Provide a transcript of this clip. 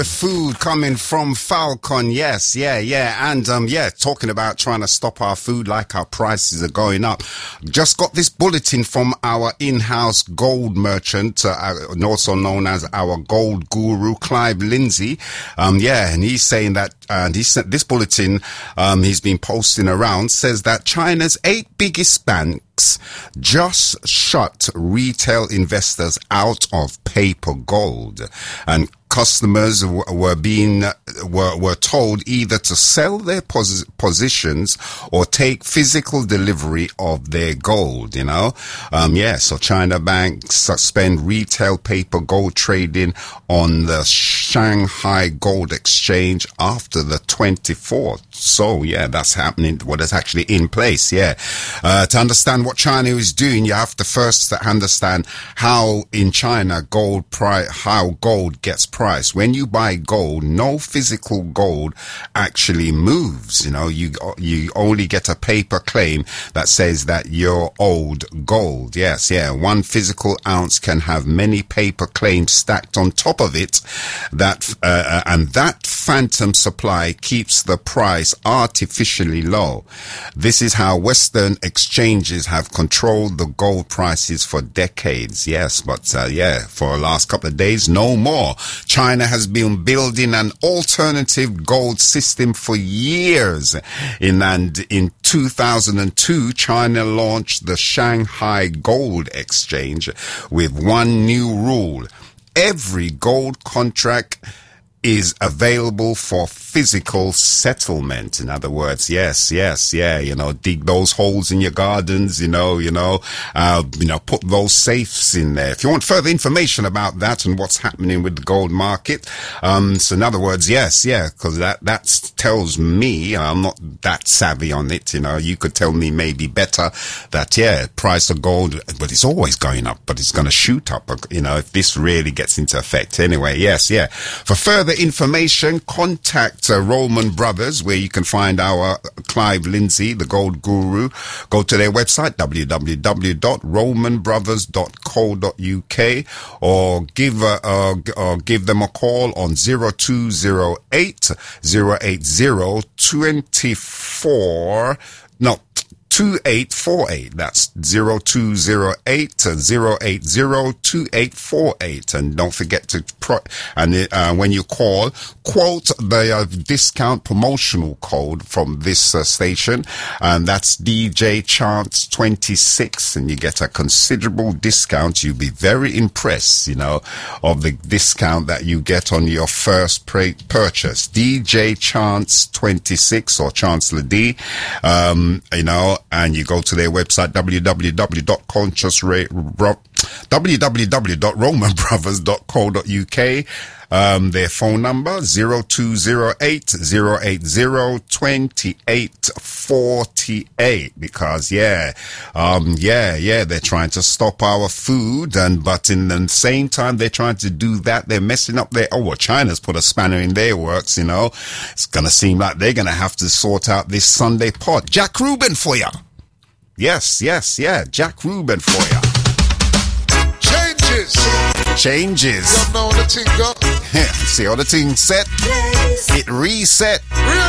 Food coming from Falcon, yes, and talking about trying to stop our food like our prices are going up. Just got this bulletin from our in-house gold merchant, also known as our gold guru, Clive Lindsay. And he's saying that, and he sent this bulletin, he's been posting around, says that China's 8 biggest banks just shut retail investors out of paper gold, and customers were told either to sell their positions or take physical delivery of their gold, So China banks suspend retail paper gold trading on the Shanghai Gold Exchange after the 24th. So, that's happening, what is actually in place, To understand what China is doing, you have to first understand how in China how gold gets priced. When you buy gold, no physical gold actually moves. You only get a paper claim that says that you're owed gold. One physical ounce can have many paper claims stacked on top of it. And that phantom supply keeps the price artificially low. This is how Western exchanges have controlled the gold prices for decades. For the last couple of days, no more. China has been building an alternative gold system for years. In 2002, China launched the Shanghai Gold Exchange with one new rule. Every gold contract is available for physical settlement. In other words, dig those holes in your gardens, put those safes in there. If you want further information about that and what's happening with the gold market, so in other words, because that tells me, I'm not that savvy on it, you could tell me maybe better that, price of gold, but it's always going up, but it's going to shoot up, if this really gets into effect. Anyway, For further information, contact Roman Brothers, where you can find our Clive Lindsay, the gold guru. Go to their website, www.romanbrothers.co.uk, or give them a call on 0208 080 2848. That's 0208 080 2848. And don't forget to when you call, quote the discount promotional code from this station, and that's DJ Chance 26, and you get a considerable discount. You'll be very impressed, of the discount that you get on your first purchase. DJ Chance 26 or D, and you go to their website, www.romanbrothers.co.uk. Their phone number 0208 080 2848, because they're trying to stop our food, but in the same time they're trying to do that, they're messing up China's put a spanner in their works. It's gonna seem like they're gonna have to sort out this Sunday pot. Jack Rubin for ya. Yes, Jack Rubin for ya. Changes. You know the thing go. See how the thing set? It reset.